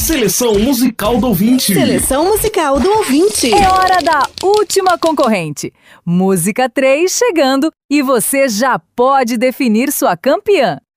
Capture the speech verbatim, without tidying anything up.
Seleção musical do ouvinte. Seleção musical do ouvinte. É hora da última concorrente. Música três chegando e você já pode definir sua campeã.